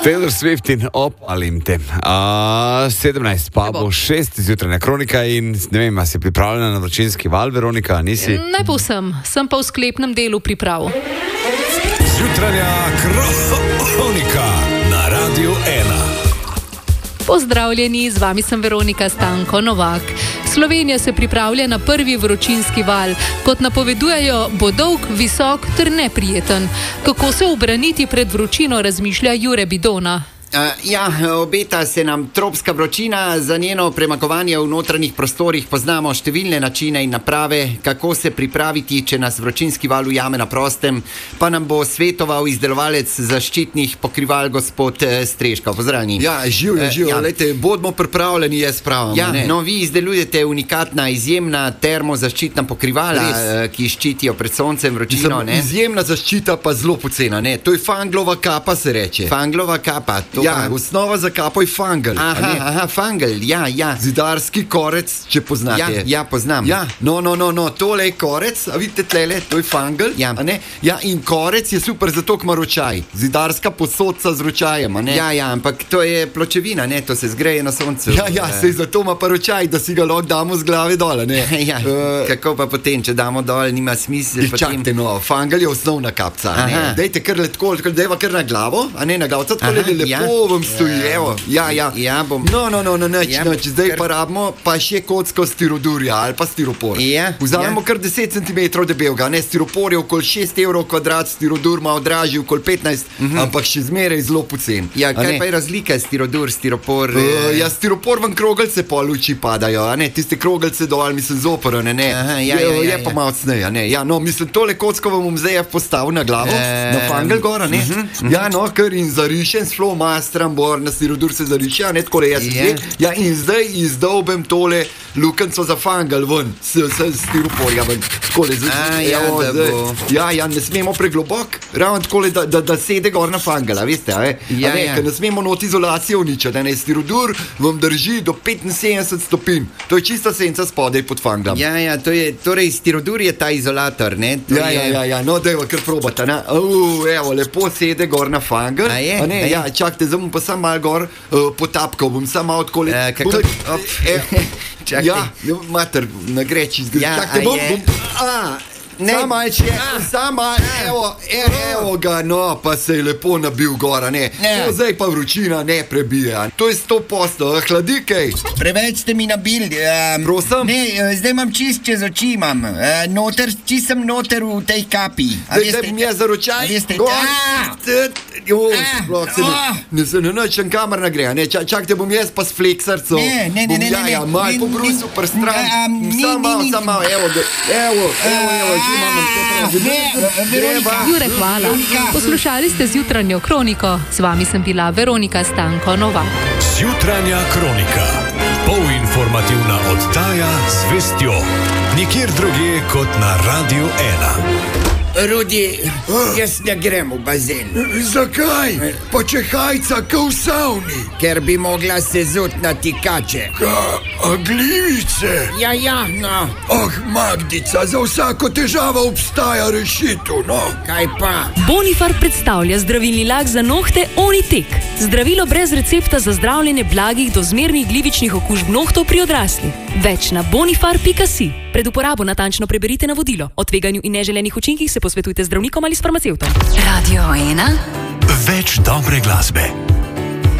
Taylor Swift in Opalimte. 17 pa bo 6 zjutraj kronika in ne vem, si pripravljena na vročinski val, Veronika, nisi? Ne povsem, sem pa v sklepnem delu priprav. Zjutranja kronika na Radiu 1. Pozdravljeni, z vami sem Veronika Stanko Novak. Slovenija se pripravlja na prvi vročinski val. Kot napovedujejo, bo dolg, visok ter neprijeten. Kako se ubraniti pred vročino, razmišlja Jure Bidona. Obeta se nam tropska vročina. Za njeno premagovanje v notranjih prostorih poznamo številne načine in naprave, kako se pripraviti, če nas vročinski val ujame na prostem, pa nam bo svetoval izdelovalec zaščitnih pokrival gospod Streško. Pozdravljeni. Živijo, lejte, bodimo pripravljeni, jaz pravim. Vi izdelujete unikatna, izjemna termozaščitna pokrivala, ki ščitijo pred soncem, vročino, ne? Izjemna zaščita pa zelo pocena, ne? To je fanglova kapa, se reče. Fanglova kapa. Osnova za kapo je fangel. Fangel, Zidarski korec, če poznate. Poznam. No, tole je korec, a vidite tlele, to je fangel, a ne? In korec je super zato, kma ročaj. Zidarska posodca z ročajem, a ne? Ampak to je pločevina, ne? To se zgreje na soncu. Sej zato ima pa ročaj, da si ga lahko damo z glave dole, ne? Kako pa potem, če damo dol, nima smisla. Čakajte, fangel je osnovna kapca, ne? Dejte kar letko, dejva kar na glavo, a ne na glavo, tako lepo vam stoji, evo. Bom. Noč, zdaj pa rabimo pa še kocko stirodurja ali pa stiropor. Vzamemo kar 10 cm debelga, ne, stiropor je okoli 6 evrov kvadrat, stirodur ima odražji okoli 15, ampak še zmeraj zelo pocen. Kaj pa je razlika stirodur, stiropor? Stiropor vam krogelce po luči padajo, a ne, tiste krogelce dol, mislim, zoporo, ne. Je pa malo cneja, ne. Mislim, tole kocko vam bom zdaj postavil na glavo, na fangel gora, ne. Kar in zarišen s strambor na stirodur se zariče, ne, takole jaz in zdaj izdolbem tole lukenco za fangel ven, s stiroporja ven, takole ne smemo preglobok, ravno takole, da sede gor na fangela, veste, ker ne smemo not izolacijo uničati, ne, stirodur vam drži do 75 stopinj, to je čista senca spodaj pod fanglom. Torej stirodur je ta izolator, ne? Dajva kar probata, ne, evo, lepo sede gor na fangel, čakajte, zdaj bom pa sam malo gor potapkal, bom sam malo odkoli. Mater, na greči čakajte, bom. Evo ga, pa se je lepo nabil gora, ne. To zdaj pa vročina ne prebija. To je 100%, hladi kaj. Preveč ste mi nabili. Prosim? Ne, zdaj imam čist čez oči, imam. Čist sem noter v tej kapi. Zdaj bom jaz za ročaj. Ne se ne načem kamar nagreja, ne. Čakajte, bom jaz pa s fleksarcem. Ne. Mal po brusu prstran. Sam malo, evo. Jure, hvala. Poslušali ste zjutranjo kroniko. Z vami sem bila Veronika Stanko Novak. Zjutranja kronika. Polinformativna oddaja z vestjo. Nikjer drugje kot na Radiu 1. Rudi, jaz ne grem v bazen. Zakaj? Pa če hajca kao v savni. Ker bi mogla se zut na tikače. A glivice? No. Magdica, za vsako težavo obstaja rešitev, no. Kaj pa? Bonifar predstavlja zdravilni lak za nohte Onitek. Zdravilo brez recepta za zdravljenje blagih do zmernih glivičnih okužb nohtov pri odraslih. Več na bonifar.si. Pred uporabo natančno preberite navodilo. O tveganju in neželenih učinkih se posvetujte z zdravnikom ali s farmacevtom. Radio 1. Več dobre glasbe.